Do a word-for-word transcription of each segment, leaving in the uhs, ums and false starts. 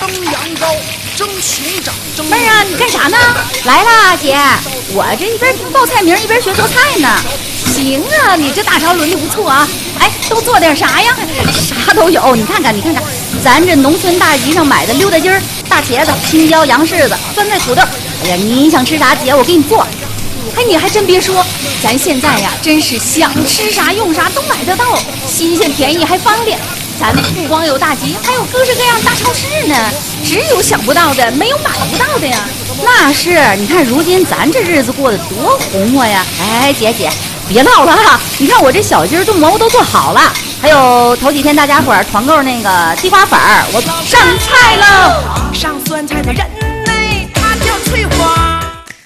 登羊羔，争熊掌，争。 妹儿啊，你干啥呢？来啦，姐，我这一边报菜名一边学做菜呢。行啊，你这大勺轮的不错啊。哎，都做点啥呀？啥都有，你看看，你看看，咱这农村大集上买的溜达鸡儿、大茄子、青椒、洋柿子、酸菜、土豆。哎呀，你想吃啥，姐我给你做。哎，你还真别说，咱现在呀，真是想吃啥用啥都买得到，新鲜便宜还方便。咱不光有大集，还有各式各样大超市呢。只有想不到的，没有买不到的呀。那是，你看如今咱这日子过得多红火呀！哎，姐姐，别唠了哈，你看我这小鸡儿炖蘑菇都做好了，还有头几天大家伙儿团购那个地瓜粉儿，我上菜了。 上酸菜的人类，他叫翠花。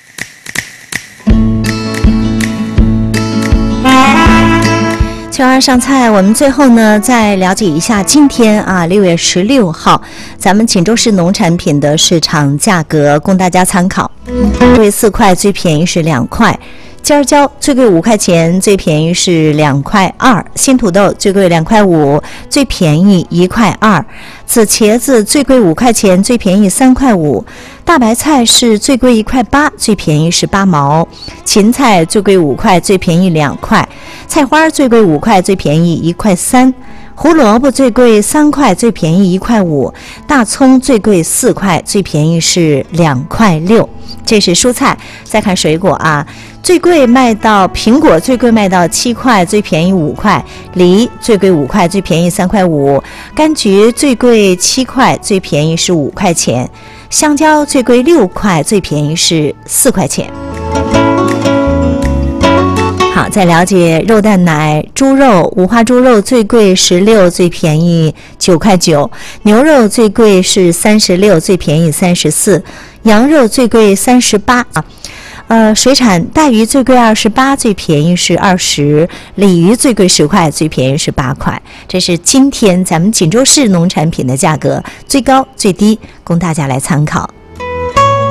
翠花上菜，我们最后呢再了解一下今天啊六月十六号咱们锦州市农产品的市场价格，供大家参考。最贵四块，最便宜是两块。尖椒最贵五块钱，最便宜是两块二；新土豆最贵两块五，最便宜一块二；紫茄子最贵五块钱，最便宜三块五；大白菜是最贵一块八，最便宜是八毛；芹菜最贵五块，最便宜两块；菜花最贵五块，最便宜一块三；胡萝卜最贵三块，最便宜一块五；大葱最贵四块，最便宜是两块六。这是蔬菜。再看水果啊，最贵卖到苹果最贵卖到七块，最便宜五块；梨最贵五块，最便宜三块五；柑橘最贵七块，最便宜是五块钱；香蕉最贵六块，最便宜是四块钱。好，再了解肉蛋奶。猪肉五花猪肉最贵十六，最便宜九块九；牛肉最贵是三十六，最便宜三十四；羊肉最贵三十八啊。呃，水产带鱼最贵二十八，最便宜是二十；鲤鱼最贵十块，最便宜是八块。这是今天咱们锦州市农产品的价格，最高最低，供大家来参考。